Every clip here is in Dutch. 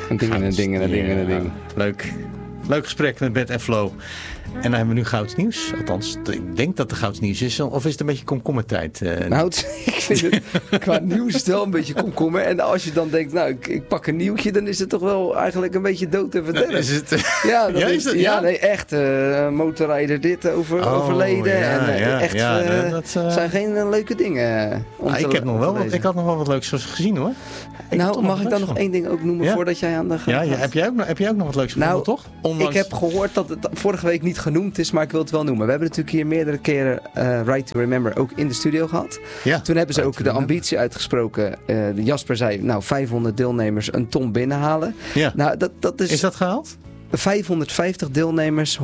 Een ding. Leuk gesprek met Bert en Flo. En dan hebben we nu Gouds Nieuws. Althans, ik denk dat het Gouds Nieuws is. Of is het een beetje komkommertijd? Nou, ik vind het qua nieuws wel een beetje komkommer. En als je dan denkt, nou, ik pak een nieuwtje, dan is het toch wel eigenlijk een beetje dood te vertellen. Is het? Ja, dat is het? Ja, nee, echt. Motorrijder dit overleden. Dat zijn geen leuke dingen. Ik had nog wel wat leuks gezien, hoor. Mag ik dan nog één ding ook noemen voordat jij aan de gang gaat? Heb jij ook nog wat leuks gevonden, toch? Ik heb gehoord dat het vorige week niet genoemd is, maar ik wil het wel noemen. We hebben natuurlijk hier meerdere keren Right to Remember ook in de studio gehad. Ja, toen hebben ze ook de ambitie uitgesproken. Jasper zei, 500 deelnemers een ton binnenhalen. Ja. Nou, dat is dat gehaald? 550 deelnemers, €134.369.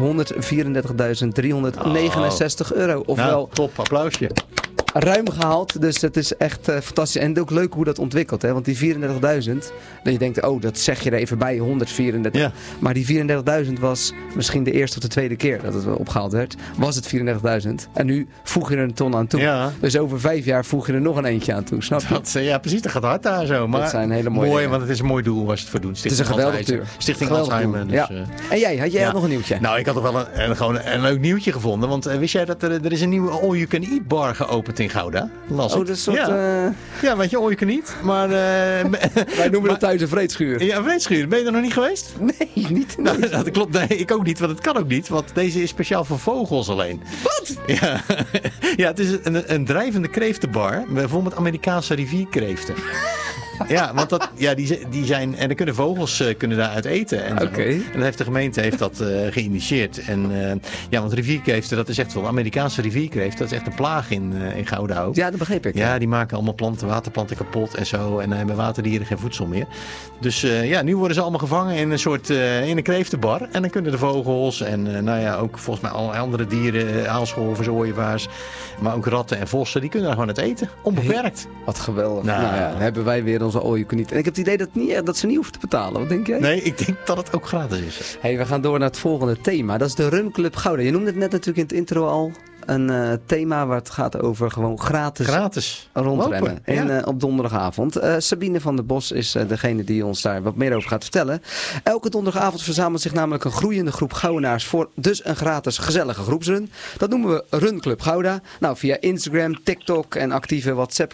Ofwel, top, applausje. Ruim gehaald, dus dat is echt fantastisch. En ook leuk hoe dat ontwikkelt, hè? Want die 34.000, dat je denkt, dat zeg je er even bij, 134. Ja. Maar die 34.000 was misschien de eerste of de tweede keer dat het opgehaald werd. Was het 34.000. En nu voeg je er een ton aan toe. Ja. Dus over 5 jaar voeg je er nog een eentje aan toe, snap je? Ja, precies, dat gaat hard daar zo. Maar dat zijn hele mooie mooi, want het is een mooi doel waar ze het voor doen. Het is een geweldig doel. Stichting Alzheimer. Dus, ja. En jij, had jij nog een nieuwtje? Nou, ik had toch wel een leuk nieuwtje gevonden. Want wist jij dat er is een nieuwe all-you-can-eat bar geopend in Gouda? Dat is soort... Ja, weet je, all you can eat. Maar... Wij noemen het thuis een vreedschuur. Ja, een vreedschuur. Ben je er nog niet geweest? Nee, niet. Nou, dat klopt. Nee, ik ook niet, want het kan ook niet. Want deze is speciaal voor vogels alleen. Wat? Ja, ja, het is een drijvende kreeftenbar. Bijvoorbeeld Amerikaanse rivierkreeften. Ja, want die zijn... En dan kunnen vogels daar uit eten. Oké. En dan heeft de gemeente dat geïnitieerd. En want rivierkreeften, dat is echt wel... Amerikaanse rivierkreeften, dat is echt een plaag in Gouda ook. Ja, dat begreep ik. Ja, die maken allemaal waterplanten kapot en zo. En dan hebben waterdieren geen voedsel meer. Dus nu worden ze allemaal gevangen in een soort... in een kreeftenbar. En dan kunnen de vogels en ook volgens mij allerlei andere dieren... aalscholvers, ooievaars, maar ook ratten en vossen... die kunnen daar gewoon het eten. Onbeperkt. Hey, wat geweldig. Nou, dan hebben wij weer onze all-you-can-eat. En ik heb het idee dat ze niet hoeven te betalen. Wat denk jij? Nee, ik denk dat het ook gratis is. Hey, we gaan door naar het volgende thema. Dat is de Run Club Gouda. Je noemde het net natuurlijk in het intro al. Een thema waar het gaat over gewoon gratis rondrennen. En op donderdagavond. Sabine van der Bos is degene die ons daar wat meer over gaat vertellen. Elke donderdagavond verzamelt zich namelijk een groeiende groep Goudenaars voor dus een gratis gezellige groepsrun. Dat noemen we Run Club Gouda. Nou, via Instagram, TikTok en actieve WhatsApp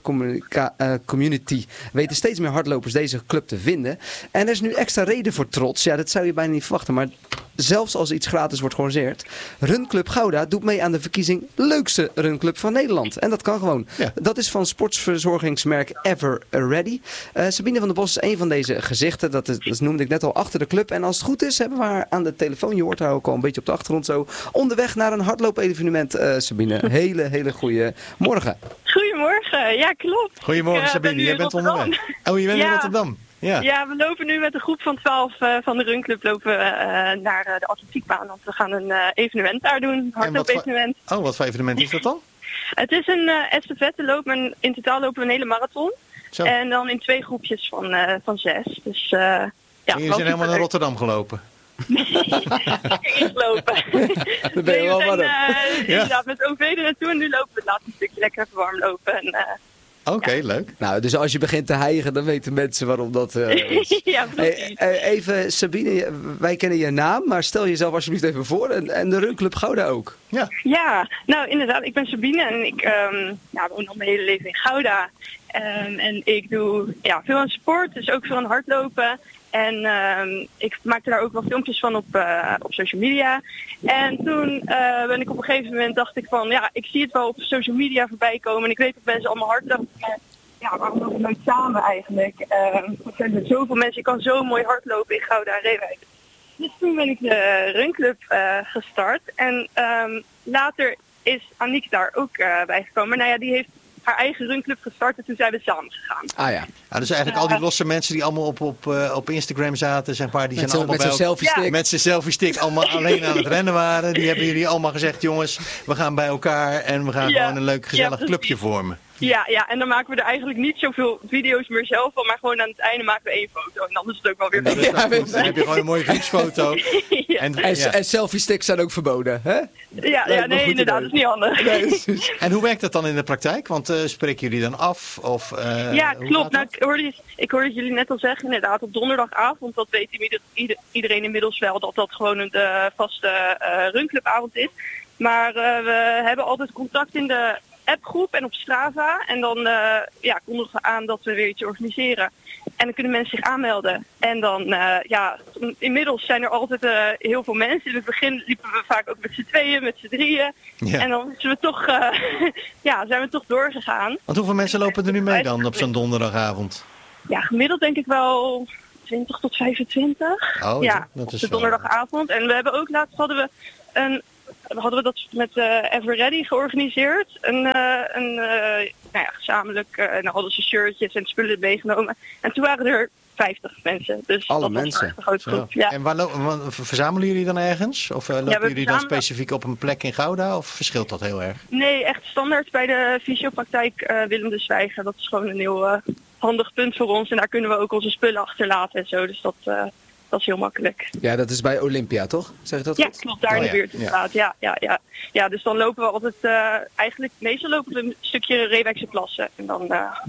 community weten steeds meer hardlopers deze club te vinden. En er is nu extra reden voor trots. Ja, dat zou je bijna niet verwachten, maar zelfs als iets gratis wordt georganiseerd. Run Club Gouda doet mee aan de verkiezing leukste runclub van Nederland. En dat kan gewoon. Ja. Dat is van sportsverzorgingsmerk Ever Ready. Sabine van der Bos is een van deze gezichten. Dat noemde ik net al achter de club. En als het goed is, hebben we haar aan de telefoon. Je hoort haar ook al een beetje op de achtergrond zo. Onderweg naar een hardloop-evenement, Sabine. Hele goede morgen. Goedemorgen, ja klopt. Goedemorgen Sabine, jij bent onderweg. Oh, je bent in Rotterdam. Ja, we lopen nu met een groep van 12 van de runclub naar de atletiekbaan. Want we gaan een evenement daar doen, een hardloop-evenement. Wat voor evenement is dat dan? Het is een estafetteloop, maar in totaal lopen we een hele marathon. Zo. En dan in 2 groepjes van 6. Dus, en jullie zijn helemaal naar Rotterdam gelopen? Niet lopen. Dan ben je wel warm. Inderdaad, met OV er naartoe en nu lopen we het laatste stukje lekker even warm lopen. Oké, leuk. Nou, dus als je begint te hijgen, dan weten mensen waarom dat is. Ja, precies. Even, Sabine, wij kennen je naam, maar stel jezelf alsjeblieft even voor. En de Run Club Gouda ook. Ja, nou inderdaad, ik ben Sabine en ik woon al mijn hele leven in Gouda. En ik doe veel aan sport, dus ook veel aan hardlopen. En ik maakte daar ook wel filmpjes van op social media. En toen ben ik op een gegeven moment dacht ik van ik zie het wel op social media voorbij komen. En ik weet dat mensen allemaal hardlopen. Maar waarom lopen we nooit samen eigenlijk? Er zijn er zoveel mensen, ik kan zo mooi hardlopen in Gouda en Reewijk. Dus toen ben ik de runclub gestart. En later is Aniek daar ook bijgekomen. Maar die heeft haar eigen runclub gestart en toen zijn we samen gegaan. Ah ja. Dus eigenlijk al die losse mensen die allemaal op Instagram zaten, zeg maar, die zijn allemaal met zijn selfie stick. Met zijn selfie stick allemaal alleen aan het rennen waren. Die hebben jullie allemaal gezegd, jongens, we gaan bij elkaar en we gaan gewoon een leuk gezellig clubje vormen. Ja, en dan maken we er eigenlijk niet zoveel video's meer zelf van, maar gewoon aan het einde maken we 1 foto. En dan is het ook wel weer... Dan heb je gewoon een mooie groepsfoto. En selfie-sticks zijn ook verboden, hè? Ja, nee, inderdaad, dat is niet handig. Nee, en hoe werkt dat dan in de praktijk? Want spreken jullie dan af? Of, ja, klopt. Nou, ik hoorde jullie net al zeggen, inderdaad, op donderdagavond, dat weet iedereen inmiddels wel, dat gewoon een vaste runclubavond is. Maar we hebben altijd contact in de appgroep en op Strava. En dan kondigen we aan dat we weer iets organiseren. En dan kunnen mensen zich aanmelden. En dan, inmiddels zijn er altijd heel veel mensen. In het begin liepen we vaak ook met z'n tweeën, met z'n drieën. Ja. En dan zijn we toch doorgegaan. Want hoeveel mensen lopen er nu mee dan op zo'n donderdagavond? Ja, gemiddeld denk ik wel 20 tot 25. Oh, ja, dat is op de donderdagavond. En we hebben ook laatst hadden we dat met Ever Ready georganiseerd. Gezamenlijk. En dan hadden ze shirtjes en spullen meegenomen. En toen waren er 50 mensen. Dus alle dat mensen. was een grote groep. Ja. En verzamelen jullie dan ergens? Of lopen jullie dan specifiek op een plek in Gouda? Of verschilt dat heel erg? Nee, echt standaard bij de fysiopraktijk Willem de Zwijger. Dat is gewoon een heel handig punt voor ons. En daar kunnen we ook onze spullen achterlaten en zo. Dus dat is heel makkelijk. Ja, dat is bij Olympia, toch? Zeg je dat goed? Ja, klopt. Daar in de buurt inderdaad. Ja, dus dan lopen we altijd... meestal lopen we een stukje Reewijkse Plassen. En dan...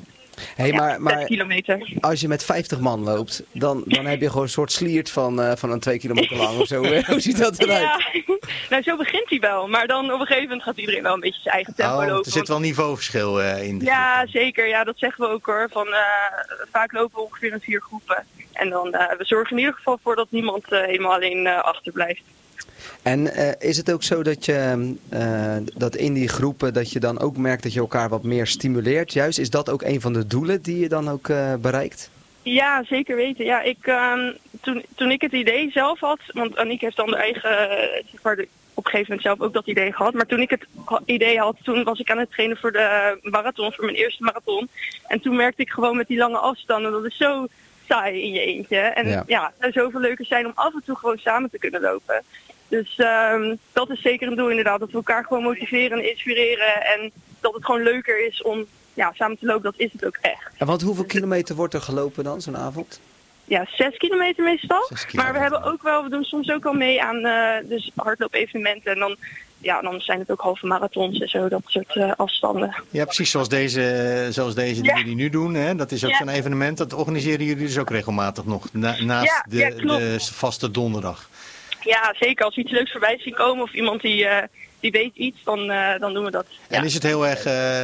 maar 6 kilometer. Als je met 50 man loopt, dan heb je gewoon een soort sliert van een 2 kilometer lang of zo. Hoe ziet dat eruit? Ja, nou zo begint hij wel. Maar dan op een gegeven moment gaat iedereen wel een beetje zijn eigen tempo lopen. Er zit wel niveauverschil in. Ja, zeker. Ja, dat zeggen we ook hoor. Vaak lopen we ongeveer in 4 groepen. En dan we zorgen in ieder geval voor dat niemand helemaal alleen achterblijft. En is het ook zo dat je dat in die groepen dat je dan ook merkt dat je elkaar wat meer stimuleert? Juist, is dat ook een van de doelen die je dan ook bereikt? Ja, zeker weten. Ja, toen ik het idee zelf had, want Aniek heeft dan de eigen, op een gegeven moment zelf ook dat idee gehad. Maar toen ik het idee had, toen was ik aan het trainen voor de marathon, voor mijn eerste marathon. En toen merkte ik gewoon met die lange afstanden, dat is zo saai in je eentje. En het zou zoveel leuker zijn om af en toe gewoon samen te kunnen lopen. Dus dat is zeker een doel inderdaad. Dat we elkaar gewoon motiveren en inspireren. En dat het gewoon leuker is om samen te lopen. Dat is het ook echt. En want hoeveel kilometer wordt er gelopen dan zo'n avond? Ja, 6 kilometer meestal. 6 kilometer. Maar we doen soms ook al mee aan dus hardloop-evenementen. En dan zijn het ook halve marathons en zo, dat soort afstanden. Ja, precies zoals deze die jullie nu doen. Hè? Dat is ook zo'n evenement. Dat organiseren jullie dus ook regelmatig nog naast de vaste donderdag. Ja, zeker. Als we iets leuks voorbij zien komen of iemand die weet iets, dan doen we dat. Ja. En is het heel erg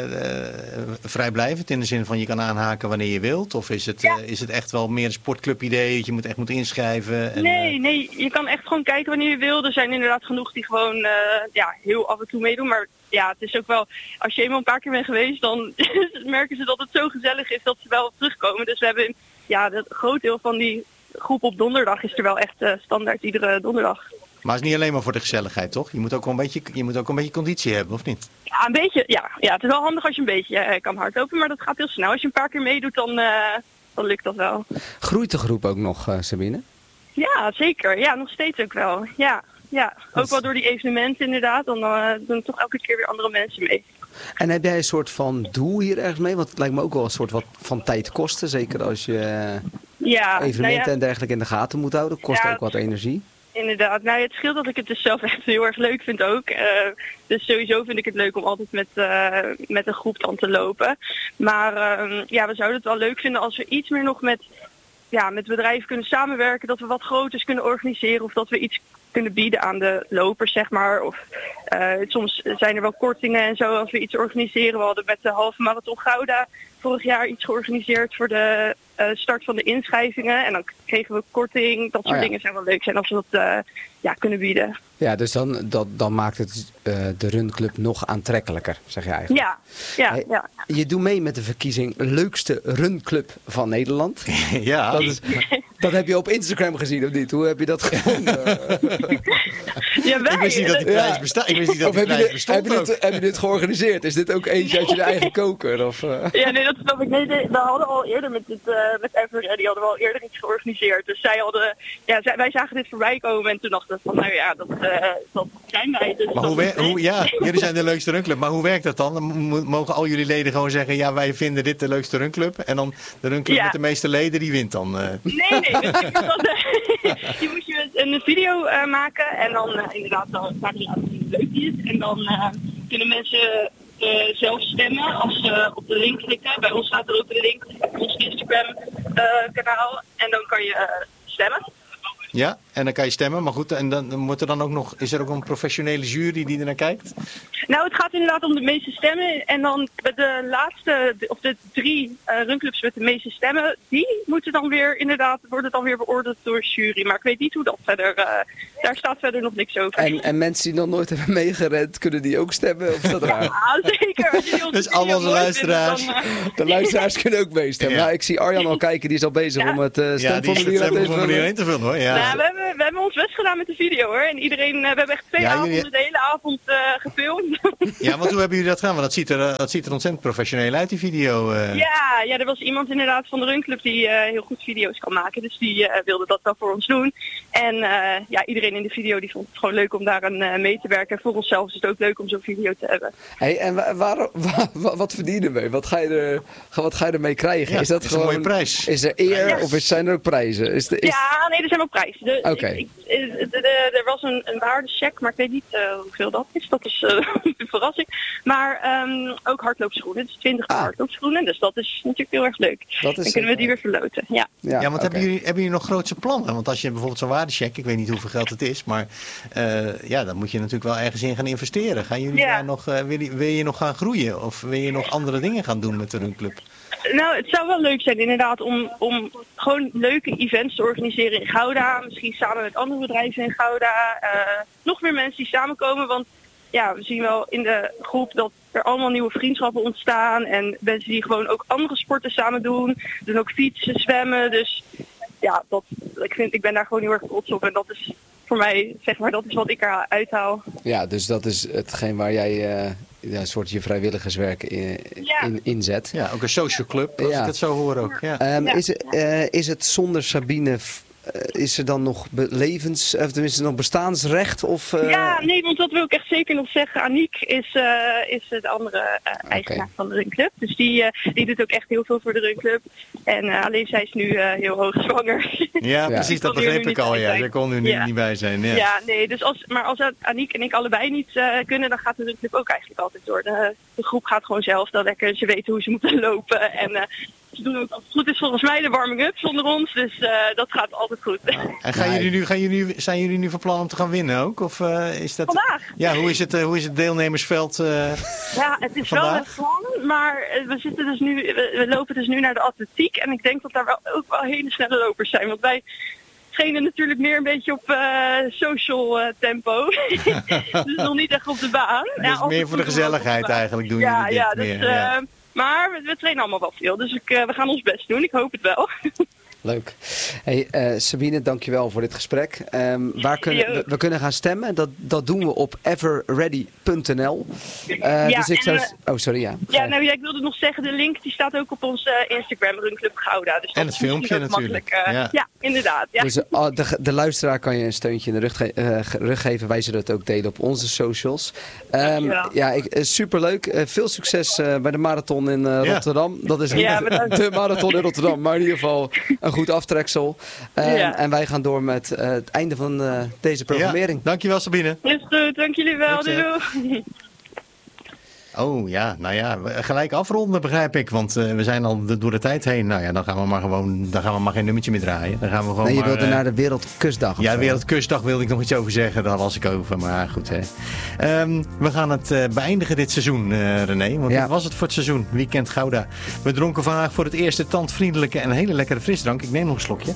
vrijblijvend in de zin van je kan aanhaken wanneer je wilt? Of is het echt wel meer een sportclub idee dat je moet echt moet inschrijven? En, nee, je kan echt gewoon kijken wanneer je wil. Er zijn inderdaad genoeg die gewoon heel af en toe meedoen. Maar ja, het is ook wel, als je eenmaal een paar keer bent geweest, dan merken ze dat het zo gezellig is dat ze wel terugkomen. Dus we hebben het groot deel van die groep op donderdag is er wel echt standaard iedere donderdag. Maar het is niet alleen maar voor de gezelligheid, toch? Je moet ook een beetje conditie hebben, of niet? Ja, een beetje. Ja, het is wel handig als je een beetje kan hardlopen, maar dat gaat heel snel. Als je een paar keer meedoet, dan lukt dat wel. Groeit de groep ook nog, Sabine? Ja, zeker. Ja, nog steeds ook wel. Ja. Ook wel door die evenementen inderdaad. Dan doen toch elke keer weer andere mensen mee. En heb jij een soort van doel hier ergens mee? Want het lijkt me ook wel een soort wat van tijd kosten. Zeker als je evenementen en dergelijke in de gaten moet houden. Kost ook wat energie. Inderdaad. Nou, het scheelt dat ik het dus zelf echt heel erg leuk vind ook. Dus sowieso vind ik het leuk om altijd met een groep dan te lopen. Maar we zouden het wel leuk vinden als we iets meer nog met bedrijven kunnen samenwerken. Dat we wat groters kunnen organiseren of dat we iets kunnen bieden aan de lopers, zeg maar. Of soms zijn er wel kortingen en zo als we iets organiseren. We hadden met de halve marathon Gouda vorig jaar iets georganiseerd voor de start van de inschrijvingen. En dan kregen we korting. Dat soort dingen zijn wel leuk zijn als we dat kunnen bieden. Ja, dus dan maakt het de runclub nog aantrekkelijker, zeg je eigenlijk. Ja. Je doet mee met de verkiezing leukste runclub van Nederland. Ja. Dat heb je op Instagram gezien, of niet? Hoe heb je dat gevonden? Ik wist niet dat die prijs bestaat. Heb je dit georganiseerd? Is dit ook eentje uit je eigen koker? Of, Ja, nee, dat snap ik. Nee, we hadden al eerder met Ever Ready hadden we al eerder iets georganiseerd. Dus wij zagen dit voorbij komen en toen dachten we van, dat zijn wij. Dus maar jullie zijn de leukste runclub. Maar hoe werkt dat dan? Mogen al jullie leden gewoon zeggen, ja, wij vinden dit de leukste runclub? En dan de runclub met de meeste leden, die wint dan? Nee, Dus je moet je een video maken en dan inderdaad laten hoe leuk die is. En dan kunnen mensen zelf stemmen als ze op de link klikken. Bij ons staat er ook een link op ons Instagram kanaal en dan kan je stemmen. Ja, en dan kan je stemmen. Maar goed, en dan moet er dan ook nog, is er ook een professionele jury die er naar kijkt? Nou, het gaat inderdaad om de meeste stemmen. En dan de laatste, of de 3 runclubs met de meeste stemmen, die moeten dan weer inderdaad, worden dan weer beoordeeld door de jury. Maar ik weet niet hoe dat verder, daar staat verder nog niks over. En mensen die nog nooit hebben meegerend, kunnen die ook stemmen? Of is dat raar? Ja, zeker. Dus al onze luisteraars. De luisteraars kunnen ook meestemmen. Ja. Nou, ik zie Arjan al kijken, die is al bezig om het stemformulier in te vullen hoor. Ja. Nou, we hebben ons best gedaan met de video hoor. En iedereen, we hebben echt 2 avonden, de hele avond gefilmd. Ja, want hoe hebben jullie dat gedaan? Want dat ziet er ontzettend professioneel uit, die video. Ja, er was iemand inderdaad van de runclub die heel goed video's kan maken. Dus die wilde dat wel voor ons doen. En iedereen in de video die vond het gewoon leuk om daar aan mee te werken. En voor onszelf is het ook leuk om zo'n video te hebben. Hey, en wat verdienen we? Wat ga je ermee krijgen? Ja, is dat gewoon een mooie prijs? Is er eer of zijn er ook prijzen? Ja, nee, er zijn ook prijzen. Oké. Er was een waardecheck, maar ik weet niet hoeveel dat is. Dat is een verrassing. Maar ook hardloopschoenen. Het is 20 hardloopschoenen. Dus dat is natuurlijk heel erg leuk. Dan kunnen we die weer verloten. Ja, want hebben jullie nog grootse plannen? Want als je bijvoorbeeld zo'n waardecheck, ik weet niet hoeveel geld het is, maar dan moet je natuurlijk wel ergens in gaan investeren. Gaan jullie daar nog, wil je nog gaan groeien? Of wil je nog andere dingen gaan doen met de runclub? Nou, het zou wel leuk zijn inderdaad om gewoon leuke events te organiseren in Gouda. Misschien samen met andere bedrijven in Gouda. Nog meer mensen die samenkomen. Want ja, we zien wel in de groep dat er allemaal nieuwe vriendschappen ontstaan. En mensen die gewoon ook andere sporten samen doen. Doen ook fietsen, zwemmen. Dus ja, ik ben daar gewoon heel erg trots op. En dat is voor mij, zeg maar, dat is wat ik eruit haal. Ja, dus dat is hetgeen waar jij een soort je vrijwilligerswerk inzet. Ja, ook een social club, als ik het zo hoor ook. Ja. Is het zonder Sabine... is er dan nog nog bestaansrecht? Of, Ja, nee, want dat wil ik echt zeker nog zeggen. Aniek is de andere eigenaar van de runclub. Dus die doet ook echt heel veel voor de runclub. En alleen zij is nu heel hoog zwanger. Ja, precies, dat begreep ik al. Ja, zij kon nu niet bij zijn. Ja, nee, dus als Aniek en ik allebei niet kunnen, dan gaat de runclub ook eigenlijk altijd door. De groep gaat gewoon zelf dan lekker. Ze weten hoe ze moeten lopen. En ze doen ook, als het goed is, volgens mij de warming-up zonder ons. Dus dat gaat altijd goed. En zijn jullie nu van plan om te gaan winnen ook? Of, is dat... Vandaag? Ja, hoe is het deelnemersveld Ja, het is vandaag? wel een plan, maar we lopen dus nu naar de atletiek. En ik denk dat daar ook wel hele snelle lopers zijn. Want wij trainen natuurlijk meer een beetje op social tempo. Dus nog niet echt op de baan. Dus meer voor de gezelligheid eigenlijk doen jullie dit meer. Maar we trainen allemaal wel veel, dus we gaan ons best doen. Ik hoop het wel. Leuk. Hey, Sabine, dankjewel voor dit gesprek. We kunnen gaan stemmen. Dat doen we op everready.nl. Dus ik zou... ik wilde nog zeggen, de link die staat ook op ons Instagram, Runclub Gouda. Dus en het filmpje natuurlijk. Ja, inderdaad. Ja. Dus de luisteraar kan je een steuntje in de rug geven. Wij zullen het ook delen op onze socials. Superleuk. Veel succes bij de marathon in Rotterdam. Dat is niet de marathon in Rotterdam, maar in ieder geval een goed aftreksel. En wij gaan door met het einde van deze programmering. Ja, dankjewel Sabine. Is goed, dank jullie wel. Doei. Oh ja, nou ja, gelijk afronden begrijp ik, want we zijn al door de tijd heen. Nou ja, dan gaan we maar geen nummertje meer draaien. Dan gaan we gewoon je wilde naar de Wereldkustdag. Ja, de Wereldkustdag wilde ik nog iets over zeggen, daar was ik over, maar goed hè. We gaan het beëindigen dit seizoen, René, want dit was het voor het seizoen, Weekend Gouda. We dronken vandaag voor het eerst tandvriendelijke en hele lekkere frisdrank. Ik neem nog een slokje.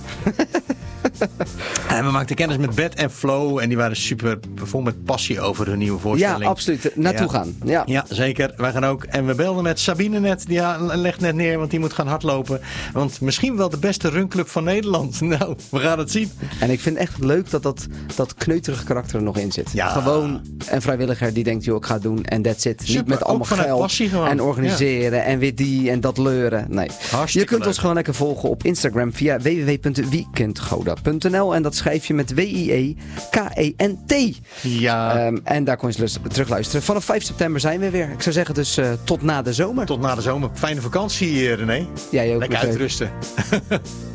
En we maakten kennis met Bed en Flow en die waren super vol met passie over hun nieuwe voorstelling. Ja, absoluut. Naartoe gaan. Ja, zeker. Wij gaan ook. En we belden met Sabine net. Die legt net neer, want die moet gaan hardlopen. Want misschien wel de beste runclub van Nederland. Nou, we gaan het zien. En ik vind het echt leuk dat kneuterige karakter er nog in zit. Ja. Gewoon een vrijwilliger die denkt, joh, ik ga het doen en that's it. Super, niet met allemaal geld en organiseren en weer die en dat leuren. Nee. Hartstikke je kunt leuk. ons gewoon lekker volgen op Instagram via www.weekendgouda.nl en dat schrijf je met WIEKENT. Ja. En daar kon je terugluisteren. Vanaf 5 september zijn we weer. Ik zou zeggen dus tot na de zomer. Tot na de zomer. Fijne vakantie, René. Jij ook. Lekker uitrusten.